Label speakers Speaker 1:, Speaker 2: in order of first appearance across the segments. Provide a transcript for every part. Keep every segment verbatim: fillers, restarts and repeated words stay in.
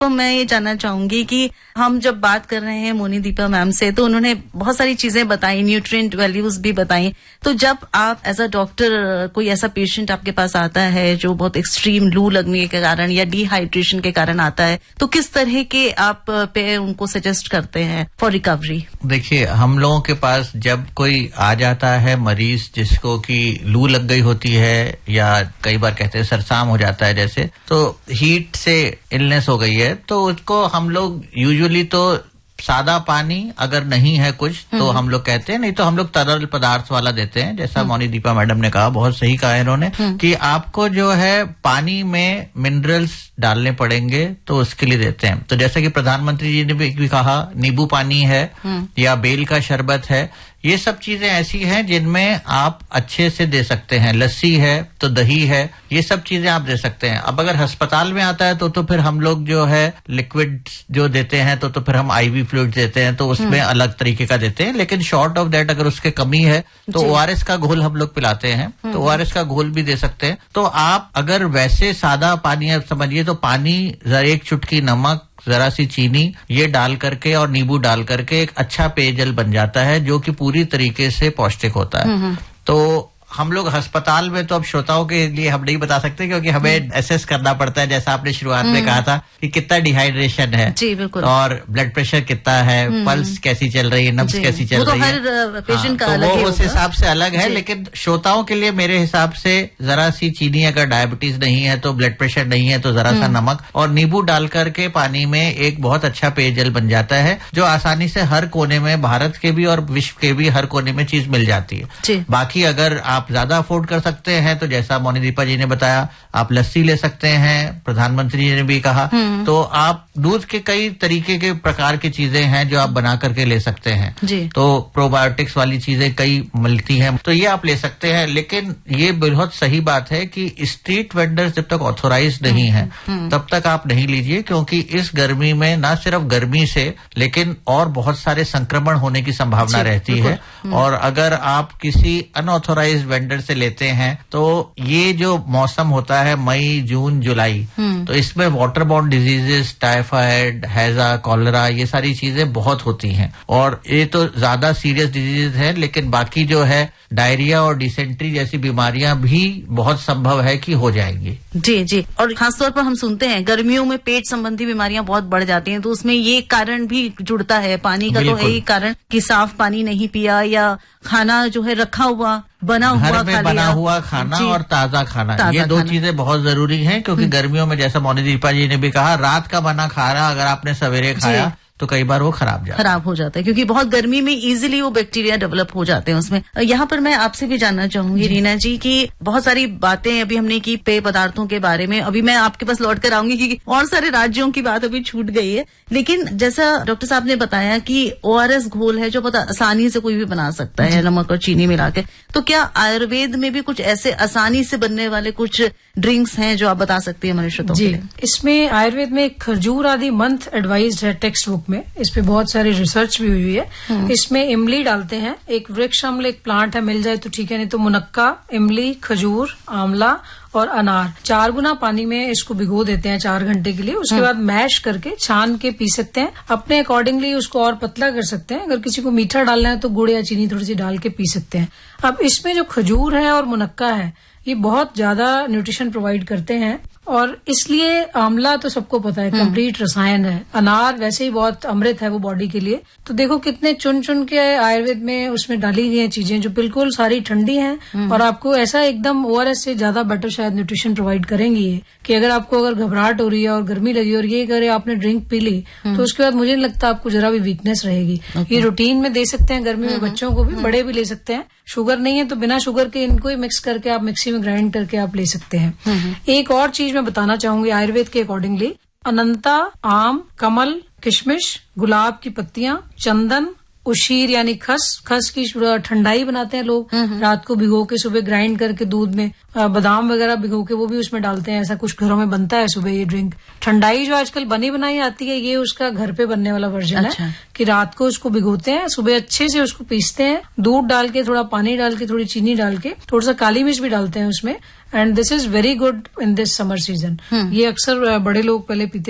Speaker 1: तो मैं ये जानना चाहूंगी कि हम जब बात कर रहे हैं मोनी दीपा मैम से तो उन्होंने बहुत सारी चीजें बताई, न्यूट्रिएंट वैल्यूज भी बताई। तो जब आप एज अ डॉक्टर कोई ऐसा पेशेंट आपके पास आता है जो बहुत एक्सट्रीम लू लगने के कारण या डिहाइड्रेशन के कारण आता है, तो किस तरह के आप पे उनको सजेस्ट करते हैं फॉर रिकवरी?
Speaker 2: देखिए, हम लोगों के पास जब कोई आ जाता है मरीज जिसको कि लू लग गई होती है या कई बार कहते हैं सरसाम हो जाता है जैसे, तो हीट से इलनेस हो गई है, तो उसको हम लोग यूजुअली तो सादा पानी अगर नहीं है कुछ तो हम लोग कहते हैं, नहीं तो हम लोग तरल पदार्थ वाला देते हैं। जैसा मोनी दीपा मैडम ने कहा, बहुत सही कहा इन्होंने कि आपको जो है पानी में मिनरल्स डालने पड़ेंगे तो उसके लिए देते हैं। तो जैसा कि प्रधानमंत्री जी ने भी कहा, नींबू पानी है या बेल का शरबत है, ये सब चीजें ऐसी हैं जिनमें आप अच्छे से दे सकते हैं। लस्सी है तो दही है, ये सब चीजें आप दे सकते हैं। अब अगर अस्पताल में आता है तो तो फिर हम लोग जो है लिक्विड जो देते हैं तो तो फिर हम आईवी फ्लूइड देते हैं, तो उसमें अलग तरीके का देते हैं। लेकिन शॉर्ट ऑफ दैट अगर उसके कमी है तो ओआरएस का घोल हम लोग पिलाते हैं, तो ओआरएस का घोल भी दे सकते हैं। तो आप अगर वैसे सादा पानी आप समझिए तो पानी, एक चुटकी नमक, जरा सी चीनी, ये डाल करके और नींबू डाल करके एक अच्छा पेयजल बन जाता है जो कि पूरी तरीके से पौष्टिक होता है। तो हम लोग अस्पताल में तो अब श्रोताओं के लिए हम नहीं बता सकते क्योंकि हमें एसेस करना पड़ता है, जैसा आपने शुरुआत में कहा था कि कितना डिहाइड्रेशन है, जी बिल्कुल, और ब्लड प्रेशर कितना है, पल्स कैसी चल रही है, नब्ज कैसी चल रही है, हर पेशेंट का अलग है, वो उस हिसाब से अलग है। लेकिन श्रोताओं के लिए मेरे हिसाब से जरा सी चीनी, अगर डायबिटीज नहीं है तो, ब्लड प्रेशर नहीं है तो जरा सा नमक और नींबू डाल करके पानी में एक बहुत अच्छा पेयजल बन जाता है जो आसानी से हर कोने में, भारत के भी और विश्व के भी हर कोने में चीज मिल जाती है। बाकी अगर आप आप ज्यादा अफोर्ड कर सकते हैं तो जैसा मोनी दीपा जी ने बताया, आप लस्सी ले सकते हैं, प्रधानमंत्री जी ने भी कहा, तो आप दूध के कई तरीके के प्रकार की चीजें हैं जो आप बना करके ले सकते हैं जी। तो प्रोबायोटिक्स वाली चीजें कई मिलती हैं, तो ये आप ले सकते हैं। लेकिन ये बहुत सही बात है कि स्ट्रीट वेंडर्स जब तक ऑथोराइज नहीं है तब तक आप नहीं लीजिए, क्योंकि इस गर्मी में न सिर्फ गर्मी से लेकिन और बहुत सारे संक्रमण होने की संभावना रहती है। और अगर आप किसी अनऑथोराइज वेंडर से लेते हैं तो ये जो मौसम होता है मई, जून, जुलाई, तो इसमें वाटर बॉर्न डिजीजेस, टाइफाइड, हैजा, कॉलरा, ये सारी चीजें बहुत होती हैं और ये तो ज्यादा सीरियस डिजीजेस हैं। लेकिन बाकी जो है डायरिया और डिसेंट्री जैसी बीमारियां भी बहुत संभव है कि हो जाएंगी।
Speaker 1: जी जी। और खासतौर पर हम सुनते हैं गर्मियों में पेट संबंधी बीमारियां बहुत बढ़ जाती हैं, तो उसमें ये कारण भी जुड़ता है। पानी का तो है ही कारण कि साफ पानी नहीं पिया या खाना जो है रखा हुआ बना हुआ
Speaker 2: घर में बना हुआ खाना और ताजा खाना, ताजा ये दो खाना। चीजें बहुत जरूरी हैं, क्योंकि गर्मियों में जैसा मोनी दीपा जी ने भी कहा, रात का बना खाना अगर आपने सवेरे खाया तो कई बार वो खराब जाता
Speaker 1: खराब हो जाता है, क्योंकि बहुत गर्मी में इजीली वो बैक्टीरिया डेवलप हो जाते हैं उसमें। यहाँ पर मैं आपसे भी जानना चाहूंगी रीना जी कि बहुत सारी बातें अभी हमने की पेय पदार्थों के बारे में, अभी मैं आपके पास लौट कर आऊंगी क्योंकि और सारे राज्यों की बात अभी छूट गई है। लेकिन जैसा डॉक्टर साहब ने बताया कि ओआरएस घोल है जो बहुत आसानी से कोई भी बना सकता है नमक और चीनी मिला के, तो क्या आयुर्वेद में भी कुछ ऐसे आसानी से बनने वाले कुछ ड्रिंक्स हैं जो आप बता सकती है हमारे श्रोताओं के लिए?
Speaker 3: इसमें आयुर्वेद में खजूर आदि मंथ एडवाइज्ड है टेक्स्ट बुक में, इस पे बहुत सारी रिसर्च भी हुई है। इसमें इमली डालते हैं, एक वृक्ष अम्ल एक प्लांट है, मिल जाए तो ठीक है, नहीं तो मुनक्का, इमली, खजूर, आंवला और अनार चार गुना पानी में इसको भिगो देते हैं चार घंटे के लिए। उसके बाद मैश करके छान के पी सकते हैं। अपने अकॉर्डिंगली उसको और पतला कर सकते हैं। अगर किसी को मीठा डालना है तो गुड़ या चीनी थोड़ी सी डाल के पी सकते हैं। अब इसमें जो खजूर है और मुनक्का है ये बहुत ज्यादा न्यूट्रिशन प्रोवाइड करते हैं और इसलिए आंवला तो सबको पता है कंप्लीट रसायन है। अनार वैसे ही बहुत अमृत है वो बॉडी के लिए। तो देखो कितने चुन चुन के आयुर्वेद में उसमें डाली गई हैं चीजें जो बिल्कुल सारी ठंडी हैं और आपको ऐसा एकदम ओआरएस से ज्यादा बेटर शायद न्यूट्रिशन प्रोवाइड करेंगी ये, कि अगर आपको अगर घबराहट हो रही है और गर्मी लगी और ये करे आपने ड्रिंक पी ली तो उसके बाद मुझे नहीं लगता आपको जरा भी वीकनेस रहेगी। ये रूटीन में दे सकते हैं गर्मी में, बच्चों को भी, बड़े भी ले सकते हैं। शुगर नहीं है तो बिना शुगर के इनको ही मिक्स करके आप मिक्सी में ग्राइंड करके आप ले सकते हैं। एक और चीज मैं बताना चाहूंगी आयुर्वेद के अकॉर्डिंगली, अनंता, आम, कमल, किशमिश, गुलाब की पत्तियां, चंदन, उशीर यानी खस, खस की ठंडाई बनाते हैं लोग, रात को भिगो के सुबह ग्राइंड करके दूध में, बादाम वगैरह भिगो के वो भी उसमें डालते हैं। ऐसा कुछ घरों में बनता है सुबह ये ड्रिंक। ठंडाई जो आजकल बनी बनाई आती है ये उसका घर पे बनने वाला वर्जन अच्छा। है कि रात को उसको भिगोते हैं, सुबह अच्छे से उसको पीसते हैं, दूध डाल के, थोड़ा पानी डाल के, थोड़ी चीनी डाल के, थोड़ा सा काली मिर्च भी डालते हैं उसमें। And this is very good in this summer season. ये अक्सर बड़े लोग पहले पीते थे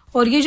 Speaker 3: और ये